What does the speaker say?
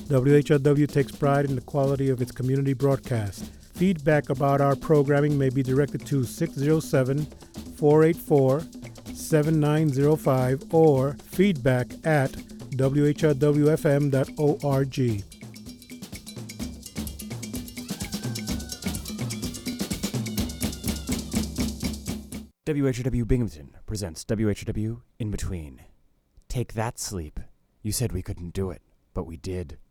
WHRW takes pride in the quality of its community broadcast. Feedback about our programming may be directed to 607-484-7905 or feedback at whrwfm.org. WHRW Binghamton presents WHRW In Between. Take that, sleep. You said we couldn't do it, but we did.